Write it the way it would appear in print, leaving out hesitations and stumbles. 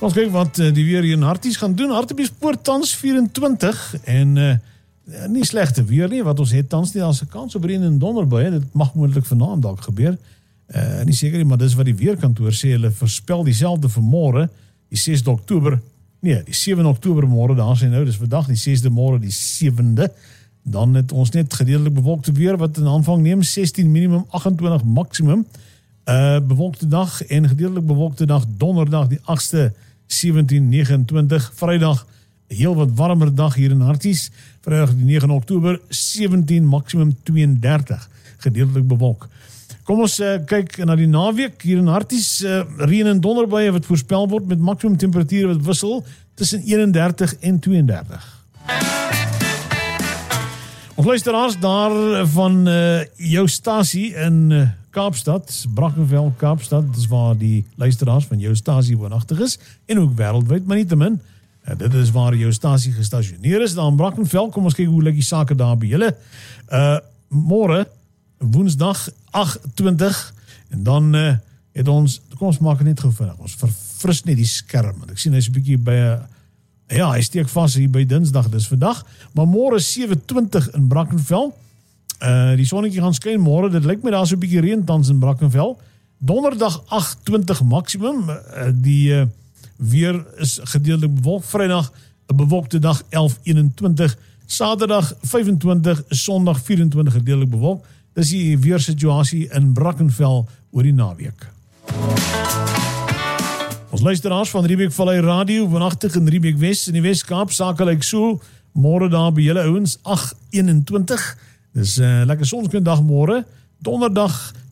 Kom ons kyk wat die weer hier in Harties gaan doen. Hartbeespoort tans 24 en nie slegte weer nie, wat ons het tans nie, as 'n kans op reën en donderbuie, dit mag moontlik vanaand dalk gebeur. Nie seker nie, maar dis wat die weerkantoor sê, hulle voorspel dieselfde vir môre, die 6de Oktober, nee, die 7de Oktober môre, daar sê nou, dis vandag die 6de môre, die 7de, dan het ons net gedeeltelik bewolkte weer, wat in aanvang neem, 16 minimum, 28 maximum, bewolkte dag en gedeeltelik bewolkte dag, donderdag die 8ste, 17, 29, vrydag, heel wat warmer dag hier in Harties, vrydag die 9 Oktober, 17, maximum 32, gedeeltelik bewolk. Kom ons kyk na die naweek hier in Harties, reën en donderbuie wat voorspel word met maximum temperature wat wissel tussen 31 en 32. Ons luisteraars daar van jou stasie in Kaapstad, Brackenfell, Kaapstad, dis waar die luisteraars van jou stasie woonagtig is, en ook wêreldwyd, maar nietemin, dit is waar jou stasie gestasioneer is, daar in Brackenfell. Kom ons kyk hoe lyk die sake daar by julle. Môre, Woensdag 28, en dan het ons, kom ons maak het net gou vinnig, ons verfris net die skerm, want ek sien hy is 'n bietjie by hy steek vas hier by Dinsdag, dis vandag, maar môre 27 in Brackenfell, die sonnetjie gaan skyn môre, dit lyk my daar so 'n bietjie reën tans in Brackenfell, donderdag 28 maximum, die weer is gedeeltelik bewolk, vrydag 'n bewolkte dag 11-21, saterdag 25, sondag 24 gedeeltelik bewolk. Dis die weersituasie in Brackenfell oor die naweek. Ons luisteraars van Riebeek Vallei Radio, woonagtig in Riebeek Wes in die Wes-Kaap, sake lyk so, môre daar by julle ouens 8-21, dis lekker sonskundag môre, donderdag